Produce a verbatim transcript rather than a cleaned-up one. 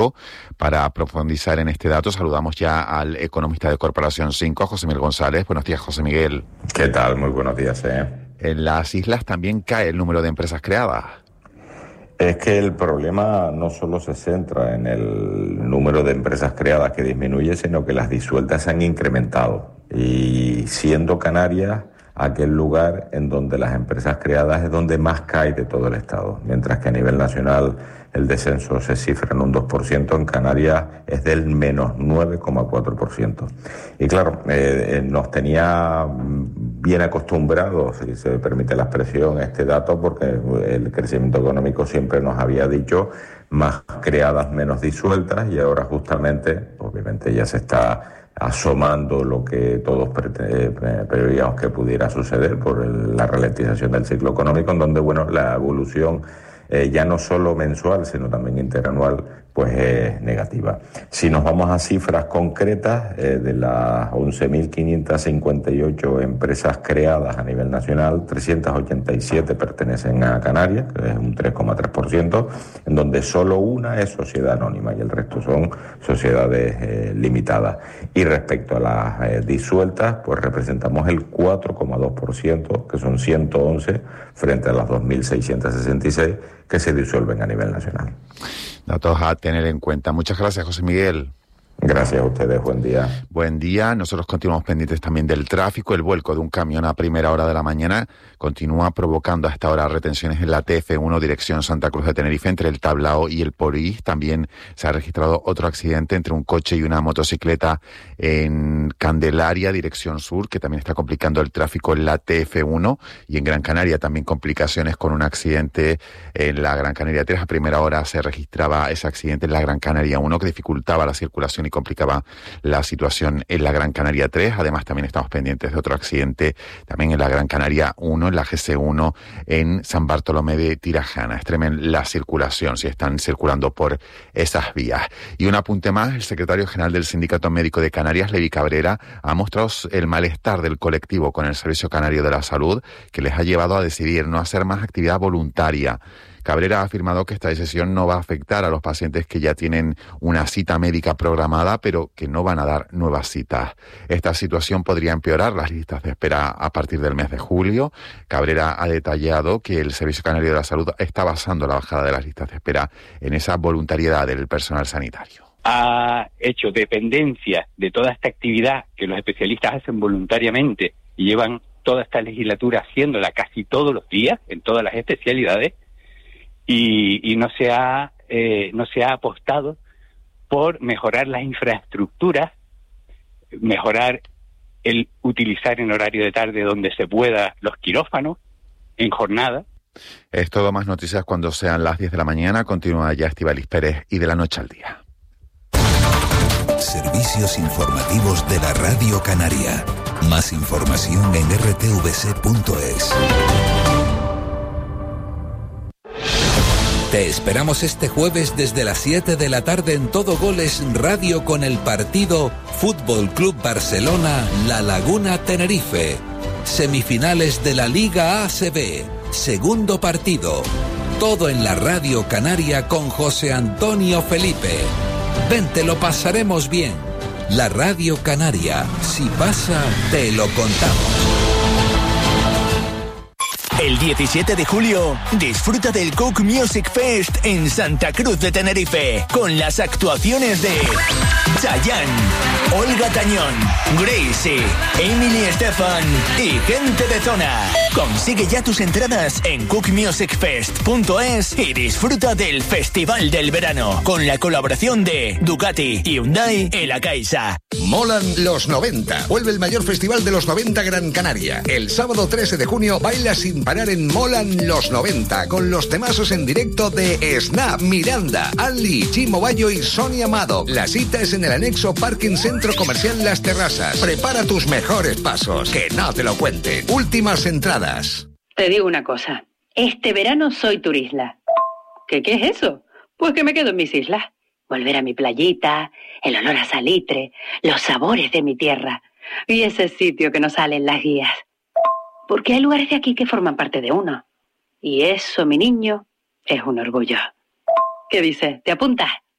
Para profundizar en este dato, saludamos ya al economista de Corporación cinco, José Miguel González. Buenos días, José Miguel. ¿Qué tal? Muy buenos días. Eh. En las islas también cae el número de empresas creadas. Es que el problema no solo se centra en el número de empresas creadas que disminuye, sino que las disueltas se han incrementado. Y siendo Canarias aquel lugar en donde las empresas creadas es donde más cae de todo el Estado, mientras que a nivel nacional el descenso se cifra en un dos por ciento, en Canarias es del menos nueve coma cuatro por ciento. Y claro, eh, nos tenía bien acostumbrados, si se permite la expresión, a este dato, porque el crecimiento económico siempre nos había dicho más creadas, menos disueltas, y ahora justamente, obviamente ya se está asomando lo que todos preveíamos que pudiera suceder por el, la ralentización del ciclo económico, en donde, bueno, la evolución eh, ya no solo mensual, sino también interanual, pues es negativa. Si nos vamos a cifras concretas, eh, de las once mil quinientas cincuenta y ocho empresas creadas a nivel nacional, trescientas ochenta y siete pertenecen a Canarias, que es un tres coma tres por ciento, en donde solo una es sociedad anónima y el resto son sociedades eh, limitadas. Y respecto a las eh, disueltas, pues representamos el cuatro coma dos por ciento, que son ciento once, frente a las dos mil seiscientas sesenta y seis que se disuelven a nivel nacional. Datos a tener en cuenta. Muchas gracias, José Miguel. Gracias a ustedes, buen día. Buen día. Nosotros continuamos pendientes también del tráfico. El vuelco de un camión a primera hora de la mañana continúa provocando hasta ahora retenciones en la T F uno, dirección Santa Cruz de Tenerife, entre el Tablao y el Porís. También se ha registrado otro accidente entre un coche y una motocicleta en Candelaria, dirección sur, que también está complicando el tráfico en la T F uno. Y en Gran Canaria también complicaciones con un accidente en la Gran Canaria tres. A primera hora se registraba ese accidente en la Gran Canaria uno, que dificultaba la circulación y complicaba la situación en la Gran Canaria tres. Además, también estamos pendientes de otro accidente también en la Gran Canaria uno, en la G C uno, en San Bartolomé de Tirajana. Extremen la circulación si están circulando por esas vías. Y un apunte más: el secretario general del Sindicato Médico de Canarias, Levi Cabrera, ha mostrado el malestar del colectivo con el Servicio Canario de la Salud, que les ha llevado a decidir no hacer más actividad voluntaria. Cabrera ha afirmado que esta decisión no va a afectar a los pacientes que ya tienen una cita médica programada, pero que no van a dar nuevas citas. Esta situación podría empeorar las listas de espera a partir del mes de julio. Cabrera ha detallado que el Servicio Canario de la Salud está basando la bajada de las listas de espera en esa voluntariedad del personal sanitario. Ha hecho dependencia de toda esta actividad que los especialistas hacen voluntariamente y llevan toda esta legislatura haciéndola casi todos los días en todas las especialidades. Y, y no se ha eh, no se ha apostado por mejorar las infraestructuras, mejorar el utilizar en horario de tarde donde se pueda los quirófanos en jornada. Es todo, más noticias cuando sean las diez de la mañana. Continúa ya Estíbaliz Pérez y de la noche al día. Servicios informativos de la Radio Canaria. Más información en r t v c punto es. Te esperamos este jueves desde las siete de la tarde en Todo Goles Radio con el partido Fútbol Club Barcelona La Laguna Tenerife. Semifinales de la Liga A C B. Segundo partido. Todo en la Radio Canaria con José Antonio Felipe. Ven, te lo pasaremos bien. La Radio Canaria. Si pasa, te lo contamos. El diecisiete de julio, disfruta del Coke Music Fest en Santa Cruz de Tenerife, con las actuaciones de Chayanne, Olga Tañón, Gracie, Emily Estefan y gente de zona. Consigue ya tus entradas en coke music fest punto es y disfruta del Festival del Verano, con la colaboración de Ducati, Hyundai y La Caixa. Molan los noventa. Vuelve el mayor festival de los noventa Gran Canaria. El sábado trece de junio baila sin parar en Molan los noventa, con los temazos en directo de Snap, Miranda, Ali, Chimo Bayo y Sonia Amado. La cita es en el anexo Parking Centro Comercial Las Terrazas. Prepara tus mejores pasos, que no te lo cuenten. Últimas entradas. Te digo una cosa, este verano soy turisla. ¿Qué, qué es eso? Pues que me quedo en mis islas. Volver a mi playita, el olor a salitre, los sabores de mi tierra y ese sitio que no sale en las guías. Porque hay lugares de aquí que forman parte de uno. Y eso, mi niño, es un orgullo. ¿Qué dices? ¿Te apuntas?